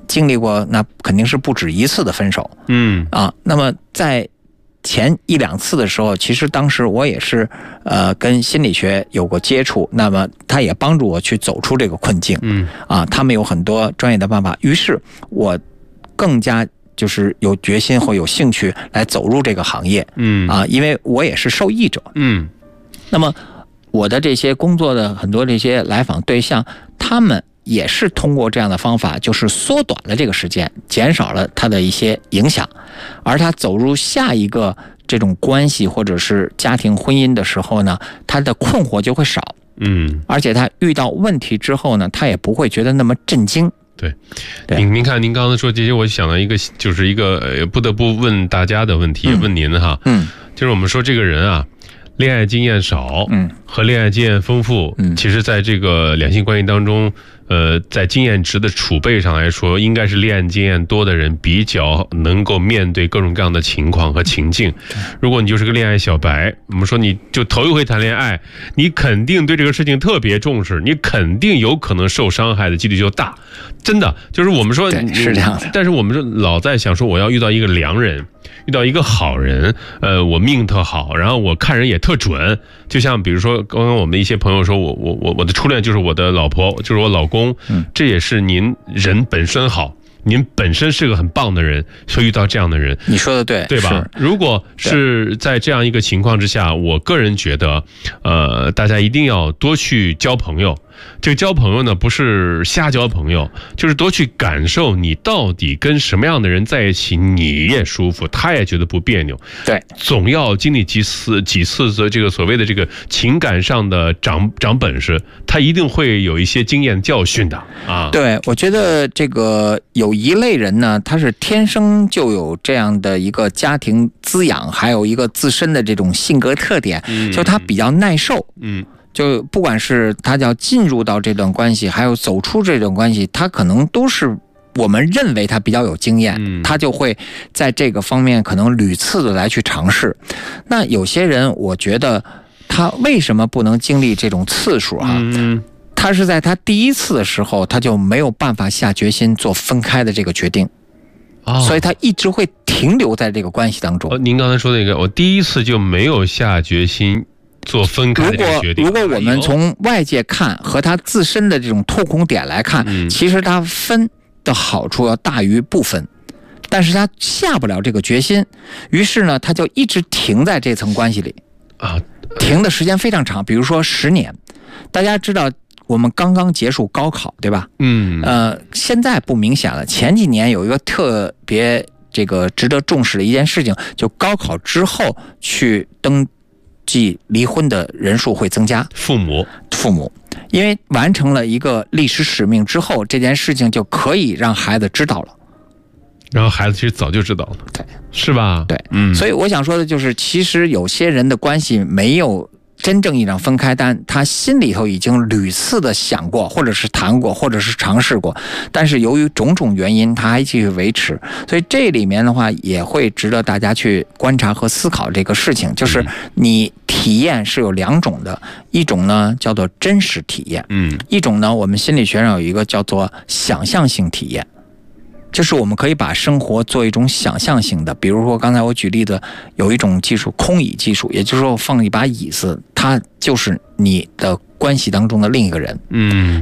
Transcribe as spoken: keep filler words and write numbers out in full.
经历过那肯定是不止一次的分手， 嗯啊，那么在前一两次的时候，其实当时我也是呃跟心理学有过接触，那么他也帮助我去走出这个困境， 嗯啊，他们有很多专业的办法，于是我更加就是有决心或有兴趣来走入这个行业， 嗯啊，因为我也是受益者， 嗯， 那么我的这些工作的很多这些来访对象，他们也是通过这样的方法，就是缩短了这个时间，减少了他的一些影响，而他走入下一个这种关系或者是家庭婚姻的时候呢，他的困惑就会少， 嗯， 而且他遇到问题之后呢，他也不会觉得那么震惊。 对， 对您您看，您刚才说这些，我想到一个，就是一个呃不得不问大家的问题， 嗯、 问您哈， 嗯， 就是我们说这个人啊，恋爱经验少， 嗯， 和恋爱经验丰富， 嗯， 其实在这个两性关系当中，呃，在经验值的储备上来说，应该是恋爱经验多的人比较能够面对各种各样的情况和情境。如果你就是个恋爱小白，我们说你就头一回谈恋爱，你肯定对这个事情特别重视，你肯定有可能受伤害的几率就大。真的，就是我们说是这样的， 但是我们说老在想说我要遇到一个良人，遇到一个好人，呃，我命特好，然后我看人也特准。就像比如说刚刚我们一些朋友说，我我我我的初恋就是我的老婆，就是我老公， 嗯， 这也是您人本身好，您本身是个很棒的人，所以遇到这样的人， 你说的对， 对吧？如果是在这样一个情况之下，我个人觉得，呃，大家一定要多去交朋友。这个交朋友呢，不是瞎交朋友，就是多去感受你到底跟什么样的人在一起，你也舒服，他也觉得不别扭。 对， 总要经历几次几次的这个所谓的这个情感上的长长本事，他一定会有一些经验教训的啊。 对，我觉得这个有一类人呢，他是天生就有这样的一个家庭滋养，还有一个自身的这种性格特点， 嗯、 就他比较耐受。 嗯。 就不管是他要进入到这段关系，还有走出这段关系，他可能都是我们认为他比较有经验， 嗯、 他就会在这个方面可能屡次的来去尝试。那有些人，我觉得他为什么不能经历这种次数啊？ 嗯， 他是在他第一次的时候，他就没有办法下决心做分开的这个决定。哦、所以他一直会停留在这个关系当中。 哦、您刚才说那个，我第一次就没有下决心做分开的这个决定。 如果如果我们从外界看和他自身的这种痛苦点来看， 嗯、 其实他分的好处要大于不分，但是他下不了这个决心，于是呢，他就一直停在这层关系里啊， 停的时间非常长，比如说十年。大家知道我们刚刚结束高考，对吧？ 嗯， 呃，现在不明显了。前几年有一个特别这个值得重视的一件事情，就高考之后去登即离婚的人数会增加， 父母父母因为完成了一个历史使命之后，这件事情就可以让孩子知道了， 然后孩子其实早就知道了， 对， 是吧？ 对， 嗯， 所以我想说的就是，其实有些人的关系没有真正意义上分开，但他心里头已经屡次的想过，或者是谈过，或者是尝试过，但是由于种种原因，他还继续维持。所以这里面的话，也会值得大家去观察和思考这个事情。就是你体验是有两种的，一种呢叫做真实体验， 嗯， 一种呢我们心理学上有一个叫做想象性体验。就是我们可以把生活做一种想象性的，比如说刚才我举例的，有一种技术空椅技术，也就是说放一把椅子，它就是你的关系当中的另一个人。 嗯，